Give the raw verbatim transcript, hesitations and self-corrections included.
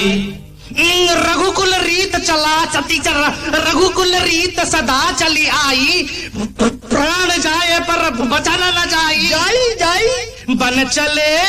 रघुकुल रीत चला चती चल रघुकुल रीत सदा चली आई, प्राण जाए पर बचाना न जाई, जाई जाई बन चले